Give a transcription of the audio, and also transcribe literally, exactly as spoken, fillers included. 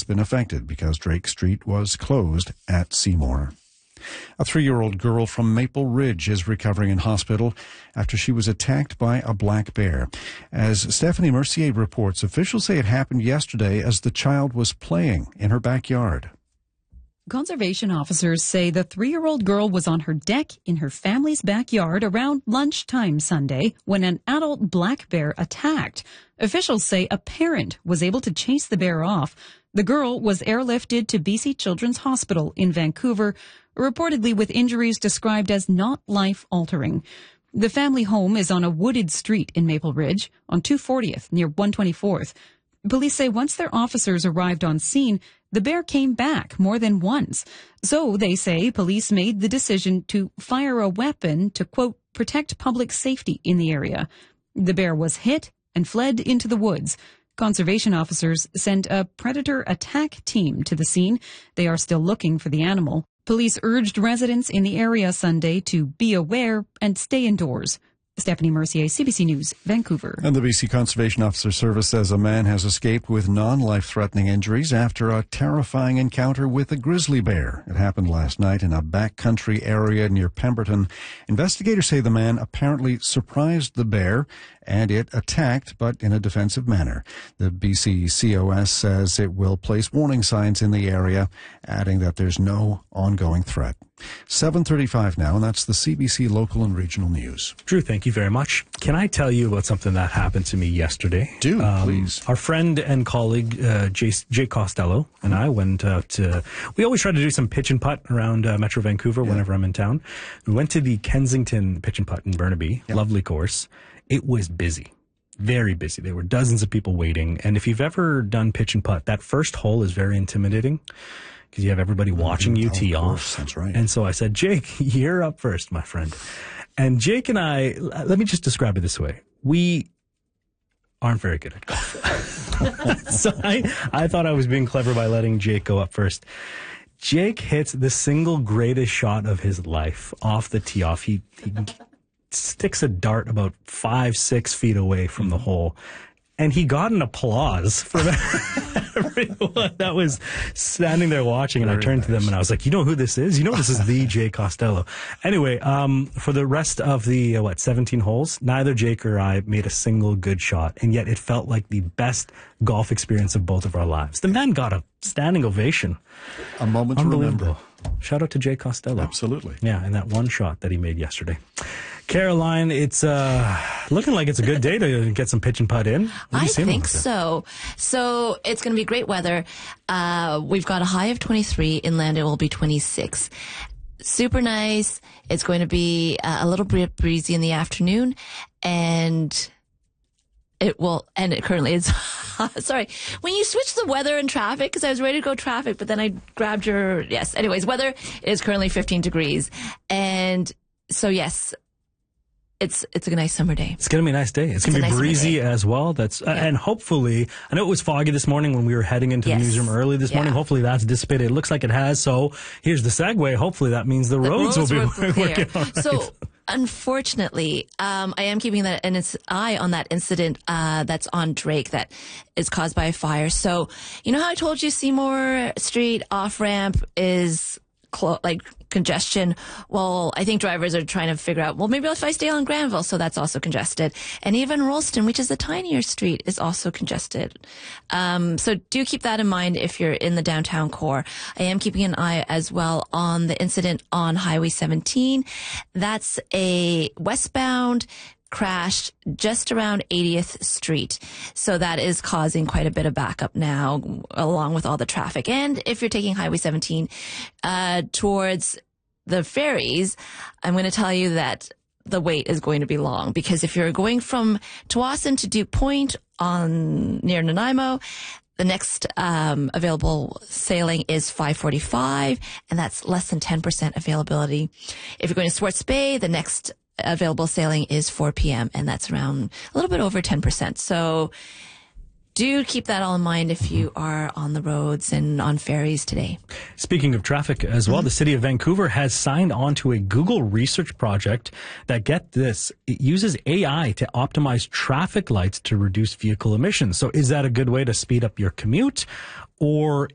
been affected because Drake Street was closed at Seymour. A three-year-old girl from Maple Ridge is recovering in hospital after she was attacked by a black bear. As Stephanie Mercier reports, officials say it happened yesterday as the child was playing in her backyard. Conservation officers say the three-year-old girl was on her deck in her family's backyard around lunchtime Sunday when an adult black bear attacked. Officials say a parent was able to chase the bear off. The girl was airlifted to B C Children's Hospital in Vancouver, reportedly with injuries described as not life-altering. The family home is on a wooded street in Maple Ridge on two fortieth near one twenty-fourth. Police say once their officers arrived on scene, the bear came back more than once. So they say police made the decision to fire a weapon to, quote, protect public safety in the area. The bear was hit and fled into the woods. Conservation officers sent a predator attack team to the scene. They are still looking for the animal. Police urged residents in the area Sunday to be aware and stay indoors. Stephanie Mercier, C B C News, Vancouver. And the B C Conservation Officer Service says a man has escaped with non-life-threatening injuries after a terrifying encounter with a grizzly bear. It happened last night in a backcountry area near Pemberton. Investigators say the man apparently surprised the bear and it attacked, but in a defensive manner. The B C C O S says it will place warning signs in the area, adding that there's no ongoing threat. seven thirty-five now, and that's the C B C local and regional news. Drew, thank you very much. Can I tell you about something that happened to me yesterday? Do, um, please. Our friend and colleague, uh, Jay, Jay Costello, and I went out to, we always try to do some pitch and putt around uh, Metro Vancouver yeah. whenever I'm in town. We went to the Kensington pitch and putt in Burnaby. Yep. Lovely course. It was busy. Very busy. There were dozens of people waiting. And if you've ever done pitch and putt, that first hole is very intimidating because you have everybody watching you tee off. That's right. And so I said, Jake, you're up first, my friend. And Jake and I, let me just describe it this way. We aren't very good at golf. So I, I thought I was being clever by letting Jake go up first. Jake hits the single greatest shot of his life off the tee off. He, he sticks a dart about five, six feet away from the hole. And he got an applause from everyone that was standing there watching. And Very I turned nice. to them and I was like, you know who this is? You know this is the Jay Costello. Anyway, um, for the rest of the, uh, what, seventeen holes, neither Jake or I made a single good shot. And yet it felt like the best golf experience of both of our lives. The man got a standing ovation. A moment to remember. Shout out to Jay Costello. Absolutely. Yeah, and that one shot that he made yesterday. Caroline, it's uh, looking like it's a good day to get some pitch and putt in. I think so. So it's going to be great weather. Uh, we've got a high of twenty-three. Inland it will be twenty-six. Super nice. It's going to be uh, a little bit breezy in the afternoon, and it will. And it currently is. Sorry, when you switch the weather and traffic, because I was ready to go traffic, but then I grabbed your yes. Anyways, weather is currently fifteen degrees, and so yes. It's it's a nice summer day. It's going to be a nice day. It's, it's going to be nice breezy as well. That's uh, yeah. And hopefully, I know it was foggy this morning when we were heading into yes. the newsroom early this yeah. morning. Hopefully that's dissipated. It looks like it has. So here's the segue. Hopefully that means the, the roads, roads will be working all right. So unfortunately, um, I am keeping that an eye on that incident uh, that's on Drake that is caused by a fire. So you know how I told you Seymour Street off-ramp is clo- like congestion. Well, I think drivers are trying to figure out, well, maybe if I stay on Granville, so that's also congested. And even Rolston, which is a tinier street, is also congested. Um, so do keep that in mind if you're in the downtown core. I am keeping an eye as well on the incident on Highway seventeen. That's a westbound crash just around eightieth Street. So that is causing quite a bit of backup now, along with all the traffic. And if you're taking Highway seventeen uh, towards the ferries, I'm going to tell you that the wait is going to be long, because if you're going from Tsawwassen to Duke Point on near Nanaimo, the next um, available sailing is five forty-five, and that's less than ten percent availability. If you're going to Swartz Bay, the next available sailing is four p.m. and that's around a little bit over ten percent. So do keep that all in mind if you are on the roads and on ferries today. Speaking of traffic as well, mm-hmm. the city of Vancouver has signed on to a Google research project that, get this, it uses A I to optimize traffic lights to reduce vehicle emissions. So is that a good way to speed up your commute? Or